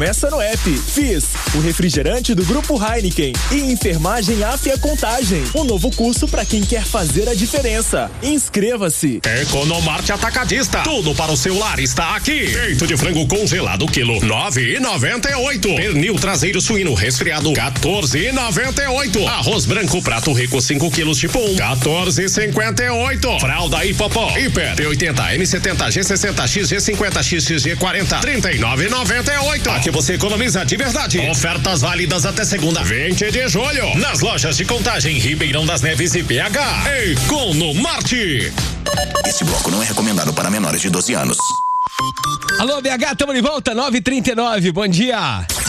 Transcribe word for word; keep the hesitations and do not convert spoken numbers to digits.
Peça no app. Fiz, o refrigerante do Grupo Heineken. E Enfermagem Afia Contagem. Um novo curso para quem quer fazer a diferença. Inscreva-se. Economarte Atacadista. Tudo para o seu lar está aqui. Peito de frango congelado quilo nove e noventa e oito. Pernil traseiro suíno resfriado quatorze e noventa e oito. Arroz branco prato rico cinco quilos tipo um quatorze e cinquenta e oito. Fralda Hipopó Hiper P oitenta M setenta G sessenta X G cinquenta X X G quarenta trinta e nove e noventa e oito. Aqui você economiza de verdade. Ofertas válidas até segunda vinte de julho nas lojas de Contagem, Ribeirão das Neves e B H. Economarte. Este bloco não é recomendado para menores de doze anos. Alô, B H, tamo de volta, nove e trinta e nove, bom dia.